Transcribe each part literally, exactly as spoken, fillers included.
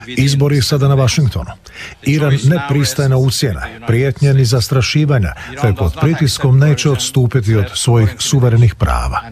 Izbor je sada na Washingtonu. Iran ne pristaje na ucjene, prijetnje ni zastrašivanja, te pod pritiskom neće odstupiti od svojih suverenih prava.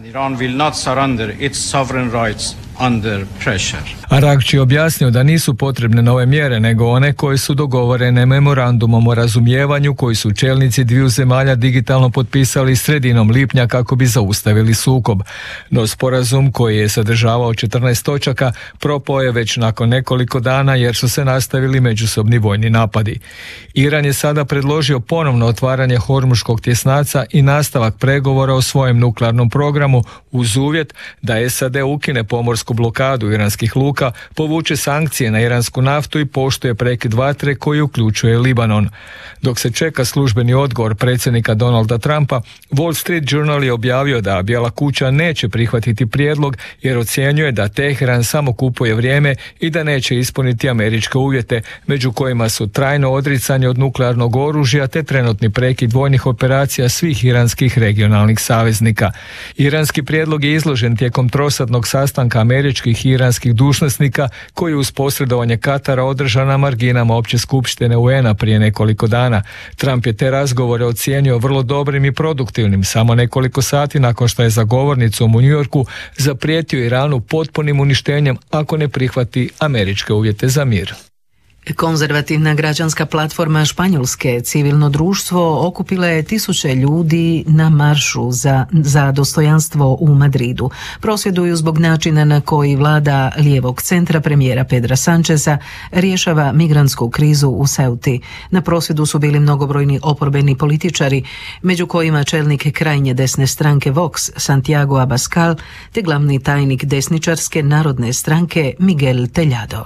Arakči je objasnio da nisu potrebne nove mjere, nego one koje su dogovorene memorandumom o razumijevanju koji su čelnici dviju zemalja digitalno potpisali sredinom lipnja kako bi zaustavili sukob. No sporazum, koji je sadržavao četrnaest točaka, propao je već nakon nekoliko dana jer su se nastavili međusobni vojni napadi. Iran je sada predložio ponovno otvaranje Hormuškog tjesnaca i nastavak pregovora o svojem nuklearnom programu uz uvjet da S A D ukine pomorsku blokadu iranskih luka, povuče sankcije na iransku naftu i poštuje prekid vatre koji uključuje Libanon. Dok se čeka službeni odgovor predsjednika Donalda Trumpa, Wall Street Journal je objavio da Bijela kuća neće prihvatiti prijedlog jer ocjenjuje da Teheran samo kupuje vrijeme i da neće ispuniti američke uvjete, među kojima su trajno odricanje od nuklearnog oružja te trenutni prekid vojnih operacija svih iranskih regionalnih saveznika. Iranski prijedlog je izložen tijekom trosatnog sastanka američkih i iranskih dužnosnika koji uz posredovanje Katara održan na marginama opće skupštine U N-a prije nekoliko dana. Trump je te razgovore ocijenio vrlo dobrim i produktivnim samo nekoliko sati nakon što je za govornicom u New Yorku zaprijetio Iranu potpunim uništenjem ako ne prihvati američke uvjete za mir. Konzervativna građanska platforma Španjolske civilno društvo okupila je tisuće ljudi na maršu za, za dostojanstvo u Madridu. Prosvjeduju zbog načina na koji vlada lijevog centra premijera Pedra Sancheza rješava migrantsku krizu u Ceuti. Na prosvjedu su bili mnogobrojni oporbeni političari, među kojima čelnik krajnje desne stranke Vox Santiago Abascal te glavni tajnik desničarske narodne stranke Miguel Tellado.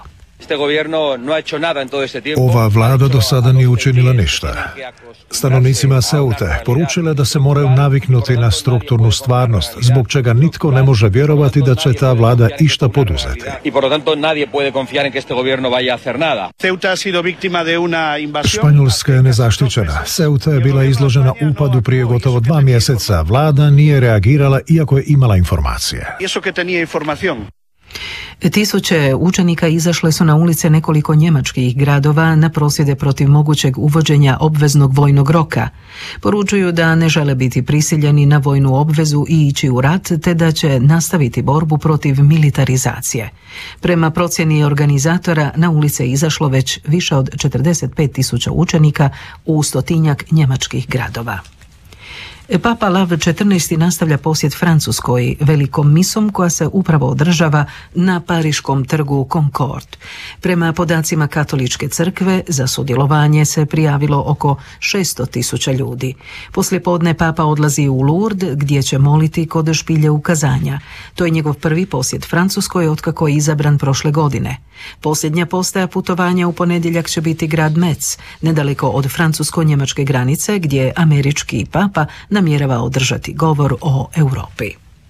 Ova vlada do sada nije učinila ništa. Stanovnicima Ceute poručila da se moraju naviknuti na strukturnu stvarnost, zbog čega nitko ne može vjerovati da će ta vlada išta poduzeti. Španjolska je nezaštićena. Ceuta je bila izložena upadu prije gotovo dva mjeseca. Vlada nije reagirala iako je imala informacije. Tisuće učenika izašle su na ulice nekoliko njemačkih gradova na prosvjede protiv mogućeg uvođenja obveznog vojnog roka. Poručuju da ne žele biti prisiljeni na vojnu obvezu i ići u rat, te da će nastaviti borbu protiv militarizacije. Prema procjeni organizatora, na ulice je izašlo već više od četrdeset pet tisuća učenika u stotinjak njemačkih gradova. Papa Lav četrnaesti nastavlja posjet Francuskoj velikom misom koja se upravo održava na pariškom trgu Concorde. Prema podacima Katoličke crkve za sudjelovanje se prijavilo oko šesto tisuća ljudi. Poslijepodne Papa odlazi u Lourdes gdje će moliti kod špilje ukazanja. To je njegov prvi posjet Francuskoj otkako je izabran prošle godine. Posljednja postaja putovanja u ponedjeljak će biti grad Metz, nedaleko od francusko-njemačke granice gdje američki papa namjerava održati govor o Europi.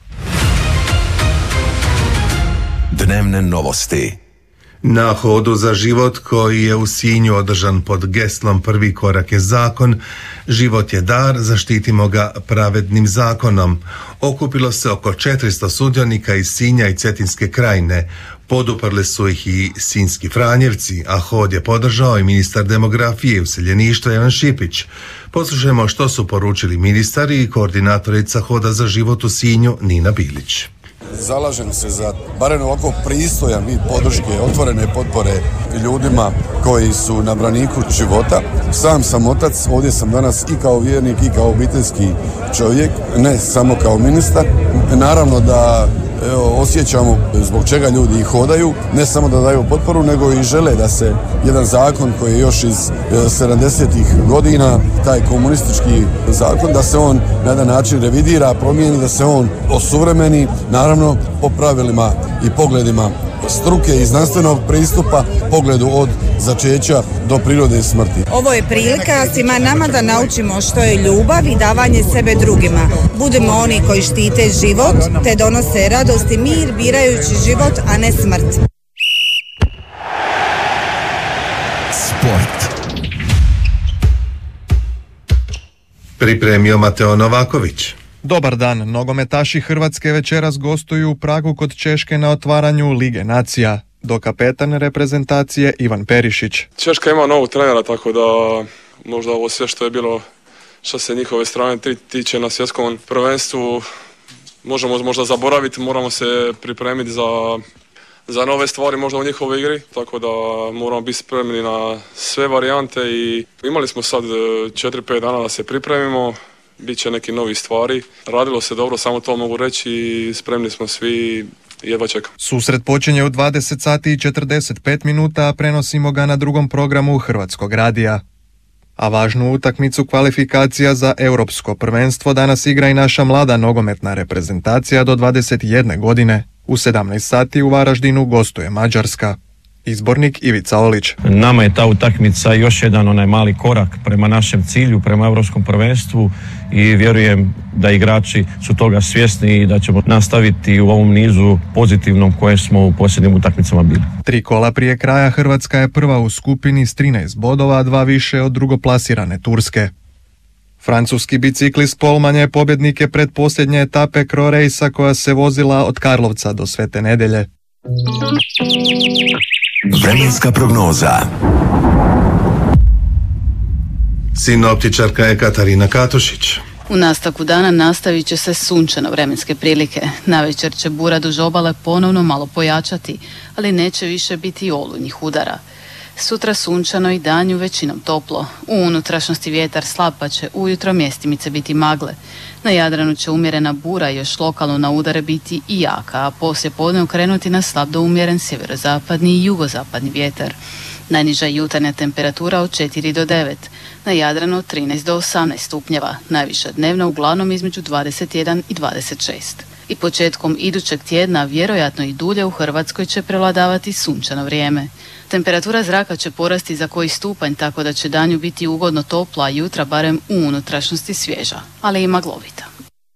Dnevne novosti. Na hodu za život koji je u Sinju održan pod geslom Prvi korak je zakon, život je dar, zaštitimo ga pravednim zakonom. Okupilo se oko četiristo sudionika iz Sinja i Cetinske krajine. Poduprli su ih i sinjski Franjevci, a hod je podržao i ministar demografije i useljeništva Ivan Šipić. Poslušajmo što su poručili ministari i koordinatorica hoda za život u Sinju Nina Bilić. Zalažem se za barem ovako pristojan vid podrške, otvorene potpore ljudima koji su na braniku života. Sam sam otac, ovdje sam danas i kao vjernik i kao obiteljski čovjek, ne samo kao ministar. Naravno da evo, osjećamo zbog čega ljudi hodaju, ne samo da daju potporu, nego i žele da se jedan zakon koji je još iz sedamdesetih godina, taj komunistički zakon, da se on na jedan način revidira, promijeni, da se on osuvremeni, naravno po pravilima i pogledima struke i znanstvenog pristupa, pogledu od začeća do prirode i smrti. Ovo je prilika svima nama da naučimo što je ljubav i davanje sebe drugima. Budemo oni koji štite život te donose radost i mir birajući život, a ne smrt. Sport. Pripremio Mateo Novaković. Dobar dan, nogometaši Hrvatske večeras gostuju u Pragu kod Češke na otvaranju Lige nacija. do kapetan reprezentacije Ivan Perišić. Češka ima novog trenera, tako da možda ovo sve što je bilo što se njihove strane tiče na svjetskom prvenstvu možemo možda zaboraviti, moramo se pripremiti za, za nove stvari možda u njihovoj igri, tako da moramo biti spremni na sve varijante i imali smo sad četiri pet dana da se pripremimo, bit će neki novi stvari, radilo se dobro, samo to mogu reći i spremni smo svi. Jedva čekam. Susret počinje u dvadeset sati i četrdeset pet minuta, a prenosimo ga na drugom programu Hrvatskog radija. A važnu utakmicu kvalifikacija za europsko prvenstvo danas igra i naša mlada nogometna reprezentacija do dvadeset jedne godine. U sedamnaest sati u Varaždinu gostuje Mađarska. Izbornik Ivica Olić. Nama je ta utakmica još jedan onaj mali korak prema našem cilju, prema europskom prvenstvu i vjerujem da igrači su toga svjesni i da ćemo nastaviti u ovom nizu pozitivnom koje smo u posljednjim utakmicama bili. Tri kola prije kraja Hrvatska je prva u skupini s trinaest bodova, dva više od drugoplasirane Turske. Francuski biciklist Polman je pobjednik predposljednje etape Cro Racea koja se vozila od Karlovca do Svete Nedelje. Vremenska prognoza. Sinoptičarka je Katarina Katušić. U nastavku dana nastavit će se sunčano vremenske prilike. Navečer će bura duž obale ponovno malo pojačati, ali neće više biti olujnih udara. Sutra sunčano i danju većinom toplo. U unutrašnjosti vjetar slab pa će ujutro mjestimice biti magle. Na Jadranu će umjerena bura i još lokalno na udare biti i jaka, a poslije podne okrenuti na slab do umjeren sjeverozapadni i jugozapadni vjetar. Najniža jutarnja temperatura od četiri do devet, na Jadranu od trinaest do osamnaest stupnjeva, najviša dnevna uglavnom između dvadeset jedan i dvadeset šest. I početkom idućeg tjedna, vjerojatno i dulje, u Hrvatskoj će prevladavati sunčano vrijeme. Temperatura zraka će porasti za koji stupanj, tako da će danju biti ugodno topla, a jutra barem u unutrašnjosti svježa, ali i maglovita.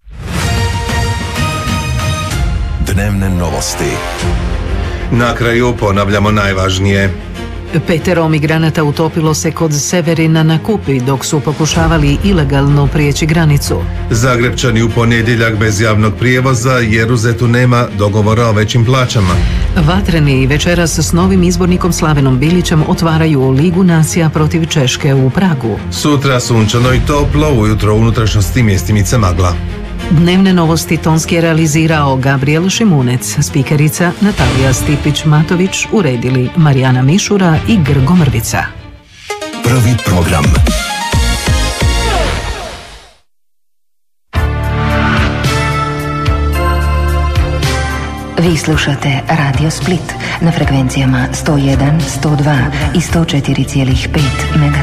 Dnevne novosti. Na kraju ponavljamo najvažnije. Petero migranata utopilo se kod Severina na Kupi dok su pokušavali ilegalno prijeći granicu. Zagrebčani u ponedjeljak bez javnog prijevoza jer u Zetu nema dogovora o većim plaćama. Vatreni večeras s novim izbornikom Slavenom Bilićem otvaraju Ligu nacija protiv Češke u Pragu. Sutra sunčano i toplo, ujutro u unutrašnjosti mjestimice magla. Dnevne novosti tonski je realizirao Gabriel Šimunec, spikerica Natalija Stipić-Matović, uredili Marijana Mišura i Grgo Mrvica. Prvi program. Vi slušate Radio Split na frekvencijama sto jedan, sto dva i sto četiri zarez pet MHz.